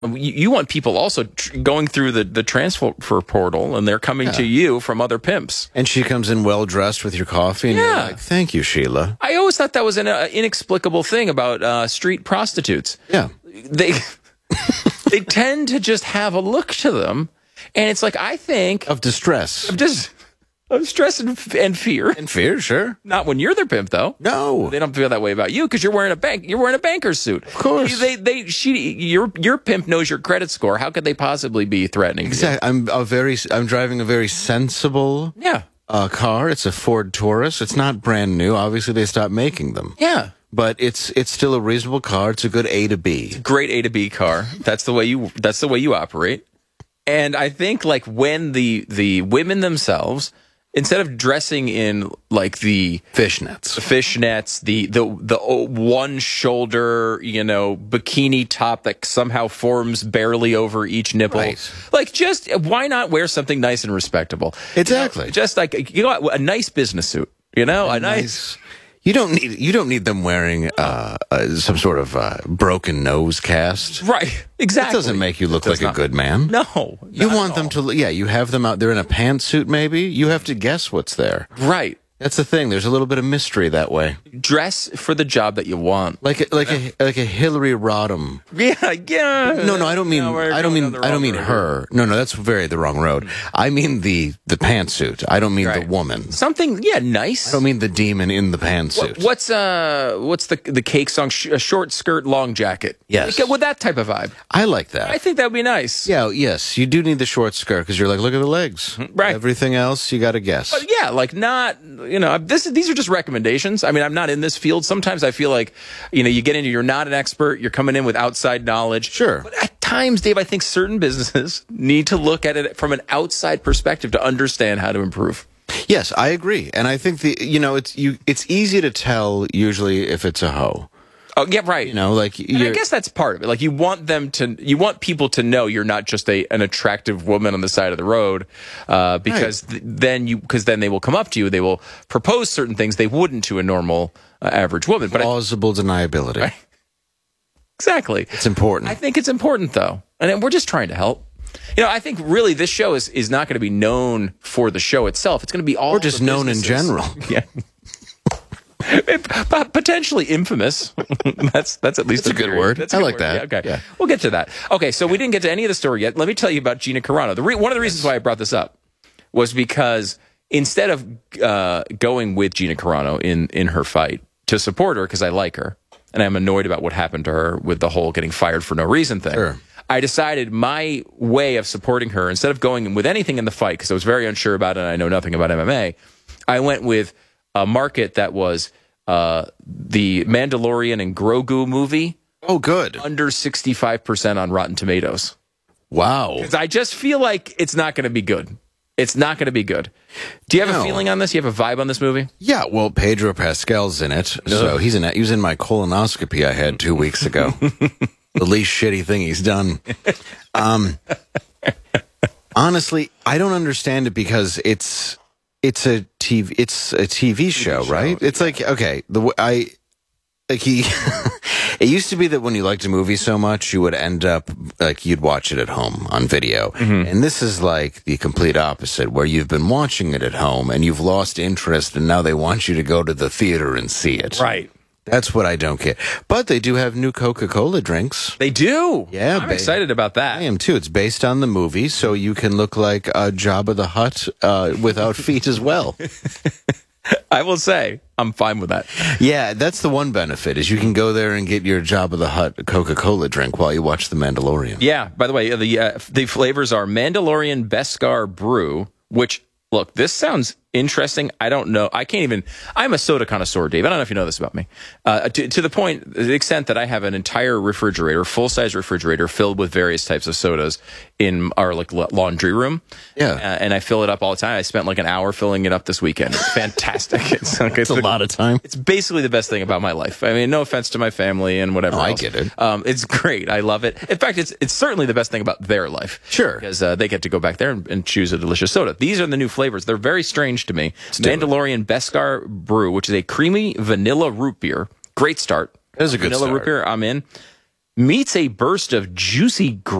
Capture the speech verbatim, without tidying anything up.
You, you want people also tr- going through the, the transfer portal, and they're coming Yeah. to you from other pimps. And she comes in well-dressed with your coffee, and you're Yeah. like, thank you, Sheila. I always thought that was an uh, inexplicable thing about uh, street prostitutes. Yeah. They they tend to just have a look to them, and it's like, I think Of distress. of just of stress and, and fear. And fear, sure. Not when you're their pimp, though. No. They don't feel that way about you because you're wearing a bank. You're wearing a banker's suit. Of course. They, they, she, your, your pimp knows your credit score. How could they possibly be threatening? Exactly. I'm a very. I'm driving a very sensible You? Yeah, uh, car. It's a Ford Taurus. It's not brand new. Obviously, they stopped making them. yeah. But it's it's still a reasonable car. It's a good A to B. Great A to B car. That's the way you. That's the way you operate. And I think like when the the women themselves, instead of dressing in like the Fishnets. fishnets, the the the one shoulder, you know, bikini top that somehow forms barely over each nipple. Right. Like, just why not wear something nice and respectable? Exactly. You know, just like, you know, a nice business suit. You know, a, nice. You don't need you don't need them wearing uh, uh, some sort of uh, broken nose cast. Right. Exactly. That doesn't make you look It does like not. a good man. No. You not want at them all. to, yeah, you have them out there in a pantsuit maybe. You have to guess what's there. Right. That's the thing. There's a little bit of mystery that way. Dress for the job that you want. Like a, like a like a Hillary Rodham. Yeah, yeah. No, no, I don't mean No, we're I don't going mean down the I don't wrong mean road. her. No, no, that's very the wrong road. I mean the the pantsuit. I don't mean Right. the woman. Something, yeah, nice. I don't mean the demon in the What- pantsuit. What's uh what's the the cake song? Sh- a short skirt, long jacket. Yes. Like, with that type of vibe. I like that. I think that would be nice. Yeah, yes, you do need the short skirt because you're like, look at the legs. Right. Everything else, you got to guess. But yeah, like not, you know, this these are just recommendations. I mean, I'm not in this field. Sometimes I feel like, you know, you get into, you're not an expert, you're coming in with outside knowledge. Sure. But at times, Dave, I think certain businesses need to look at it from an outside perspective to understand how to improve. Yes, I agree, and I think the you know it's you it's easy to tell usually if it's a hoe. Oh, yeah, right. You know, like And I you're, guess that's part of it. Like, you want them to, you want people to know you're not just a an attractive woman on the side of the road, uh, because th- then you, because then they will come up to you, they will propose certain things they wouldn't to a normal uh, average woman. But I, plausible deniability. exactly, It's important. I think it's important though, and we're just trying to help. You know, I think really this show is is not going to be known for the show itself. It's going to be all or just the known in businesses. general. Yeah. It- but potentially infamous. that's that's at least That's a good theory. word. That's a I good like word. that. Yeah, okay, Yeah. we'll get to that. Okay, so we didn't get to any of the story yet. Let me tell you about Gina Carano. The re- one of the reasons why I brought this up was because instead of uh, going with Gina Carano in in her fight to support her because I like her and I'm annoyed about what happened to her with the whole getting fired for no reason thing. Sure. I decided my way of supporting her, instead of going with anything in the fight, because I was very unsure about it and I know nothing about M M A, I went with a market that was uh, the Mandalorian and Grogu movie, Oh, good. under sixty-five percent on Rotten Tomatoes. Wow. 'Cause I just feel like it's not going to be good. It's not going to be the Do you have No. a feeling on this? You have a vibe on this movie? Yeah, well, Pedro Pascal's in it, so he's in it. He was in my colonoscopy I had two weeks ago. The least shitty thing he's done. Um, honestly, I don't understand it because it's it's a T V it's a T V show, show, right? It's like okay, the w- I like he. It used to be that when you liked a movie so much, you would end up like you'd watch it at home on video, and this is like the complete opposite, where you've been watching it at home and you've lost interest, and now they want you to go to the theater and see it. Right. That's what I don't get. But they do have new Coca-Cola drinks. They do. Yeah, I'm ba- excited about that. I am too. It's based on the movie, so you can look like a Jabba the Hutt uh, without feet as well. I will say, I'm fine with that. Yeah, that's the one benefit is you can go there and get your Jabba the Hutt Coca-Cola drink while you watch The Mandalorian. Yeah. By the way, the uh, the flavors are Mandalorian Beskar Brew, which, look, this sounds interesting. I don't know. I can't even. I'm a soda connoisseur, Dave. I don't know if you know this about me. Uh, to, to the point, the extent that I have an entire refrigerator, full size refrigerator, filled with various types of sodas in our like la- laundry room. Yeah. uh, and I fill it up all the time. I spent like an hour filling it up this weekend. It's fantastic. It's, like, It's a lot of time. It's basically the best thing about my life. I mean, no offense to my family and whatever. Oh, I else. get it. Um, it's great. I love it. In fact, it's it's certainly the best thing about their life. Sure. Because uh, they get to go back there and, and choose a delicious soda. These are the new flavors. They're very strange to me. do it. Mandalorian Beskar Brew, which is a creamy vanilla root beer. Great start. That is a good vanilla start. root beer, I'm in. meets a burst of juicy